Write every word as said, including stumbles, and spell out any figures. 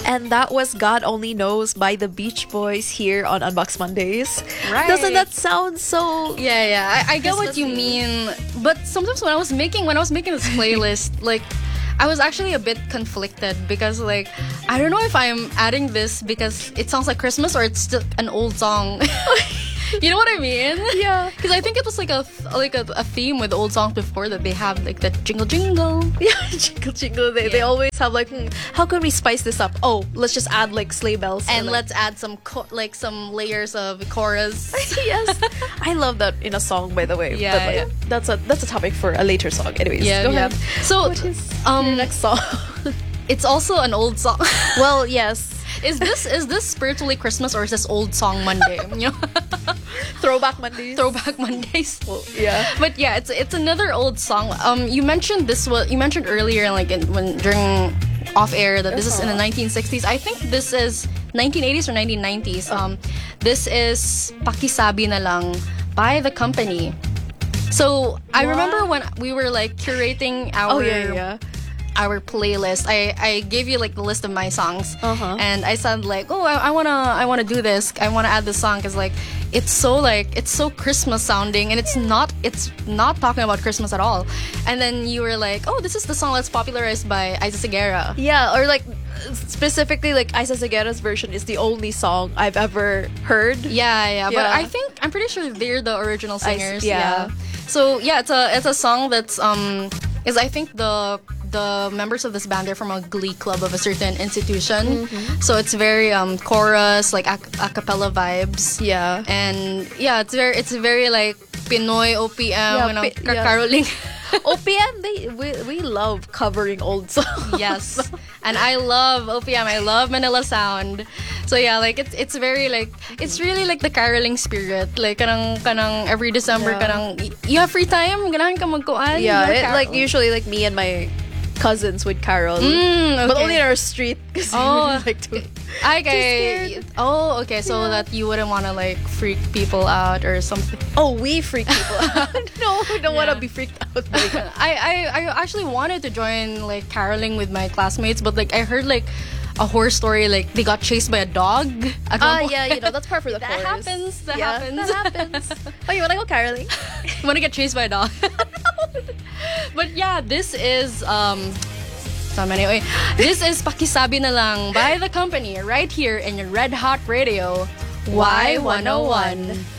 And that was God Only Knows by the Beach Boys here on Unbox Mondays. Right. Doesn't that sound so... Yeah, yeah. I, I get what you Christmassy. mean. But sometimes when I was making when I was making this playlist, like I was actually a bit conflicted because like I don't know if I'm adding this because it sounds like Christmas or it's still an old song. You know what I mean? Yeah. Because I think it was like a like a, a theme with old songs before that they have like that jingle jingle. Yeah, jingle jingle. They, they Yeah. always have like, hmm, how can we spice this up? Oh, let's just add like sleigh bells. And or, like, let's add some co- like some layers of chorus. yes, I love that in a song. By the way, Yeah, but, like, yeah. that's a that's a topic for a later song. Anyways, Yeah, go yeah. ahead. So What is um your next song? it's also an old song. Well, yes, Is this is this spiritually Christmas or is this old song Monday? You know, Throwback Mondays. Throwback Mondays. Well, yeah. But yeah, it's it's another old song. Um, you mentioned this was you mentioned earlier, like in, when during off air that this is in the nineteen sixties. I think this is nineteen eighties or nineteen nineties. Um, this is Pakisabi na lang by The Company. So I What? remember when we were like curating our Oh yeah, yeah. our playlist. I, I gave you like the list of my songs, Uh-huh. and I said like, oh, I, I wanna I wanna do this. I wanna add this song because like it's so like it's so Christmas sounding, and it's not it's not talking about Christmas at all. And then you were like, oh, this is the song that's popularized by Isa Segura. Yeah, or like specifically like Isa Segura's version is the only song I've ever heard. Yeah, yeah, but Yeah. I think I'm pretty sure they're the original I s- singers. yeah. So yeah, it's a it's a song that's um is I think the the members of this band are from a glee club of a certain institution. Mm-hmm. So it's very um chorus like a, a cappella vibes. Yeah. And yeah, it's very it's very like Pinoy O P M, Yeah, you know, pi- car- yeah. caroling. O P M, they we, we love covering old songs. Yes. And I love O P M. I love Manila Sound. So yeah, like it's it's very like it's really like the caroling spirit. Like kanang kanang every December Yeah. kanang y- you have free time, ganahan ka magkuan. Yeah, you it, carol. like usually like me and my cousins would carol, Mm, but okay. only in our street because Oh, like to. Okay. scared. Oh, okay. So Yeah. that you wouldn't want to like freak people out or something. Oh, we freak people out. No, we don't want to Yeah. be freaked out by that. I, I I actually wanted to join like caroling with my classmates, but like I heard like a horror story like they got chased by a dog. at Ah, one point. yeah, you know that's part for the That chorus. happens, that Yeah, happens. That happens. Oh, you wanna go caroling? You want to get chased by a dog. But yeah, this is um so anyway, this is Pakisabi na lang by The Company right here in your Red Hot Radio Y one oh one.